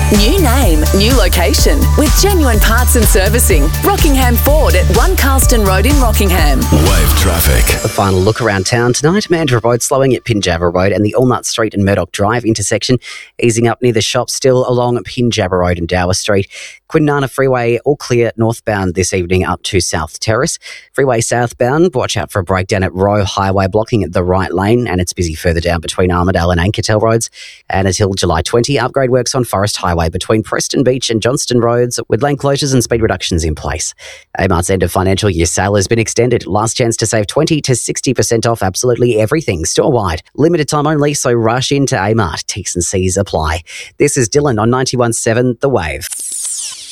New name, new location with genuine parts and servicing. Rockingham Ford at 1 Carlston Road in Rockingham. Wave traffic. The final look around town tonight. Mandurah Road slowing at Pinjabra Road and the Allnut Street and Murdoch Drive intersection. Easing up near the shop still along Pinjabra Road and Dower Street. Kwinana Freeway all clear northbound this evening up to South Terrace. Freeway southbound, watch out for a breakdown at Royal Highway blocking at the right lane, and it's busy further down between Armidale and Ankertel Roads. And until July 20, upgrade works on Forest Highway between Preston Beach and Johnston Roads with lane closures and speed reductions in place. Amart's end of financial year sale has been extended. Last chance to save 20 to 60% off absolutely everything store-wide. Limited time only, so rush into Amart. T's and C's apply. This is Dylan on 91.7 The Wave.